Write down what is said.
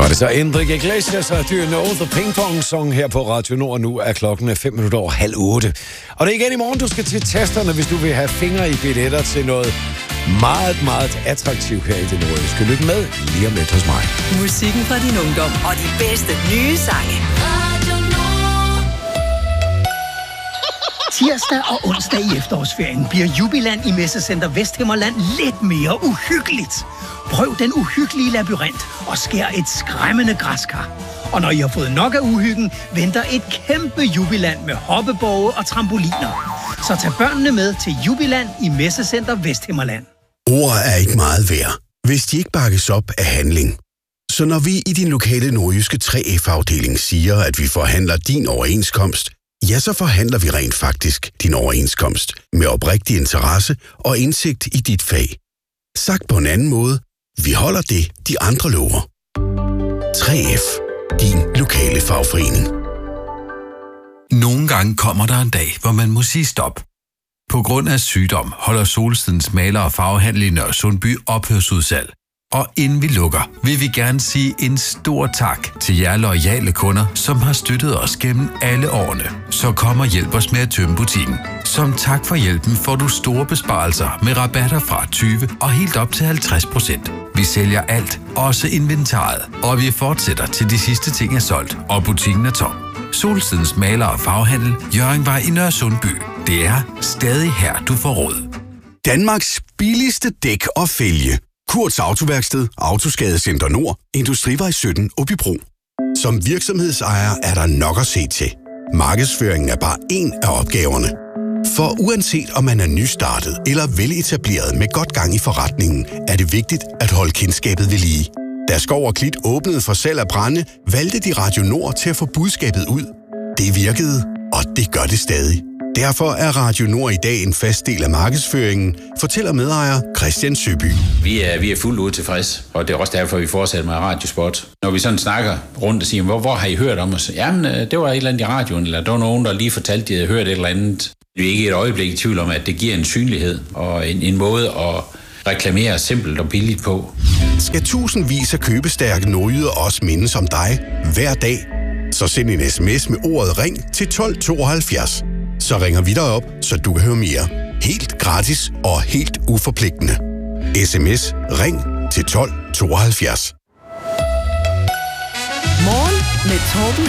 det så Enrique Iglesias og Do You Know The Ping Pong Song her på Radio Nord. Nu er klokken 7:05. Og det er igen i morgen, du skal til tasterne, hvis du vil have fingre i billetter til noget meget, meget attraktivt her i det nordjyske. Lyt med lige om lidt hos mig. Musikken fra din ungdom og de bedste nye sange. Tirsdag og onsdag i efterårsferien bliver Jubiland i Messecenter Vesthimmerland lidt mere uhyggeligt. Prøv den uhyggelige labyrint og skær et skræmmende græskar. Og når I har fået nok af uhyggen, venter et kæmpe Jubiland med hoppeborge og trampoliner. Så tag børnene med til Jubiland i Messecenter Vesthimmerland. Ord er ikke meget værd, hvis de ikke bakkes op af handling. Så når vi i din lokale nordjyske 3F-afdeling siger, at vi forhandler din overenskomst, ja, så forhandler vi rent faktisk din overenskomst med oprigtig interesse og indsigt i dit fag. Sagt på en anden måde, vi holder det, de andre lover. 3F, din lokale fagforening. Nogle gange kommer der en dag, hvor man må sige stop. På grund af sygdom holder Solstedens maler- og farvehandel i Nørresundby ophørsudsalg. Og inden vi lukker, vil vi gerne sige en stor tak til jer loyale kunder, som har støttet os gennem alle årene. Så kom og hjælp os med at tømme butikken. Som tak for hjælpen får du store besparelser med rabatter fra 20 og helt op til 50%. Vi sælger alt, også inventaret, og vi fortsætter til de sidste ting er solgt, og butikken er tom. Solstedens maler- og farvehandel, Hjørringvej i Nørresundby. Det er stadig her, du får råd. Danmarks billigste dæk og fælge. Kurts Autoværksted, Autoskadecenter Nord, Industrivej 17, Åbybro. Som virksomhedsejer er der nok at se til. Markedsføringen er bare en af opgaverne. For uanset om man er nystartet eller veletableret med godt gang i forretningen, er det vigtigt at holde kendskabet ved lige. Da Skov og Klit åbnede for salg af brænde, valgte de Radio Nord til at få budskabet ud. Det virkede, og det gør det stadig. Derfor er Radio Nord i dag en fast del af markedsføringen, fortæller medejer Christian Søby. Vi er fuldt ud tilfreds, og det er også derfor, vi fortsætter med radiospot. Når vi sådan snakker rundt og siger, hvor har I hørt om os? Jamen, det var et eller andet i radioen, eller der var nogen, der lige fortalte, de havde hørt et eller andet. Vi er ikke et øjeblik i tvivl om, at det giver en synlighed og en måde at reklamere simpelt og billigt på. Skal tusindvis af købestærke nordjyder også mindes om dig hver dag? Så send en sms med ordet ring til 1272. Så ringer vi dig op, så du kan høre mere. Helt gratis og helt uforpligtende. SMS ring til 1272. Morgen med Torben